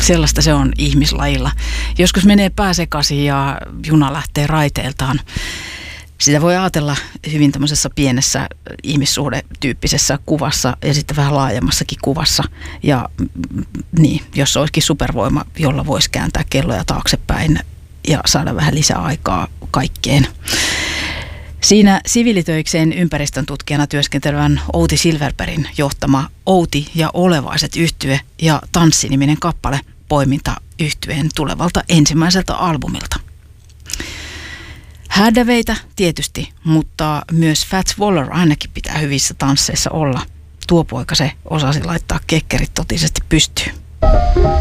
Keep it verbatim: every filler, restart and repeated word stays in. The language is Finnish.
Sellaista se on ihmislajilla. Joskus menee pää sekaisin ja juna lähtee raiteiltaan. Sitä voi ajatella hyvin tämmöisessä pienessä ihmissuhdetyyppisessä kuvassa ja sitten vähän laajemmassakin kuvassa. Ja niin, jos olisikin supervoima, jolla voisi kääntää kelloja taaksepäin ja saada vähän lisää aikaa kaikkeen. Siinä siviilitöikseen ympäristön tutkijana työskentelevän Outi Silverbergin johtama Outi ja Olevaiset yhtye ja Tanssi-niminen kappale poiminta yhtyeen tulevalta ensimmäiseltä albumilta. Häädäveitä tietysti, mutta myös Fats Waller ainakin pitää hyvissä tansseissa olla. Tuo poika se osasi laittaa kekkerit totisesti pystyyn.